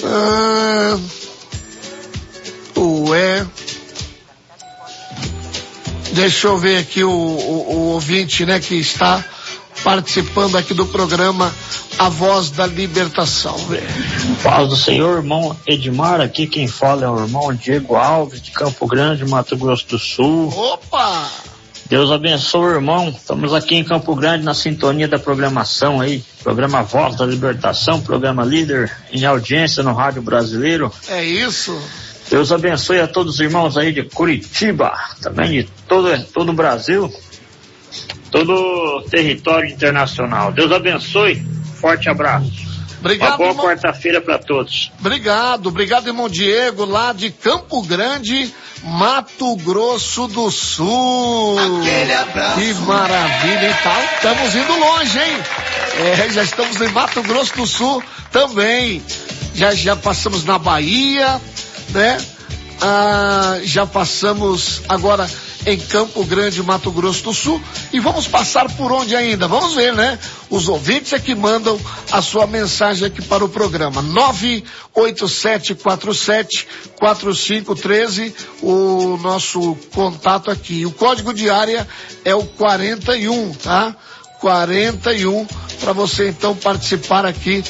Deixa eu ver aqui o ouvinte, né, que está participando aqui do programa A Voz da Libertação. Paz do Senhor, irmão Edmar, aqui quem fala é o irmão Diego Alves, de Campo Grande, Mato Grosso do Sul. Opa! Deus abençoe, irmão. Estamos aqui em Campo Grande na sintonia da programação aí, programa Voz da Libertação, programa líder em audiência no rádio brasileiro. É isso. Deus abençoe a todos os irmãos aí de Curitiba, também de todo o Brasil, todo o território internacional. Deus abençoe, forte abraço. Obrigado, uma boa quarta-feira para todos. Obrigado, irmão Diego, lá de Campo Grande, Mato Grosso do Sul. Aquele abraço. Que maravilha, hein? Tá, estamos indo longe, hein? Já estamos em Mato Grosso do Sul também. Já passamos na Bahia, né? Já passamos agora em Campo Grande, Mato Grosso do Sul, e vamos passar por onde ainda? Vamos ver, né? Os ouvintes é que mandam a sua mensagem aqui para o programa. 98747-4513, o nosso contato aqui. O código de área é o 41, tá? 41, para você então participar aqui